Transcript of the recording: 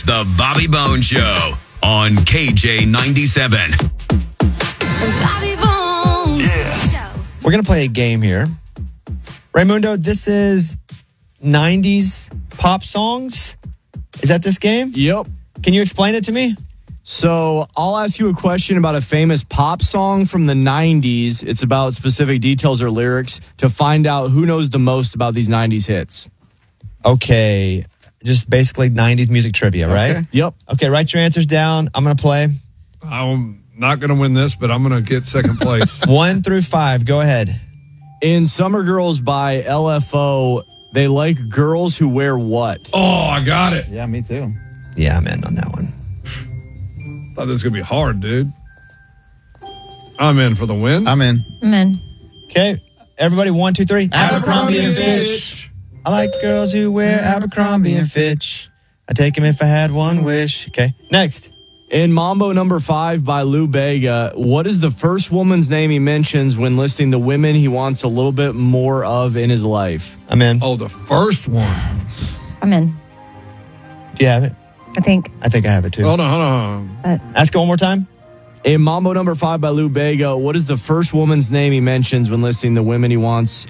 It's the Bobby Bones Show on KJ97. Bobby Bones. Yeah. We're going to play a game here. Raymundo, this is 90s pop songs. Is that this game? Yep. Can you explain it to me? So I'll ask you a question about a famous pop song from the 90s. It's about specific details or lyrics to find out who knows the most about these 90s hits. Okay. Just basically 90s music trivia, right? Okay. Yep. Okay, write your answers down. I'm going to play. I'm not going to win this, but I'm going to get second place. 1 through 5. Go ahead. In Summer Girls by LFO, they like girls who wear what? Oh, I got it. Yeah, me too. Yeah, I'm in on that one. Thought this was going to be hard, dude. I'm in for the win. I'm in. Man. Okay, everybody, 1, 2, 3. Abercrombie and Fitch. I like girls who wear Abercrombie and Fitch. I take them if I had one wish. Okay, next. In Mambo Number 5 by Lou Bega, what is the first woman's name he mentions when listing the women he wants a little bit more of in his life? I'm in. Oh, the first one. I'm in. Do you have it? I think. I think I have it too. Hold on. Ask it one more time. In Mambo Number 5 by Lou Bega, what is the first woman's name he mentions when listing the women he wants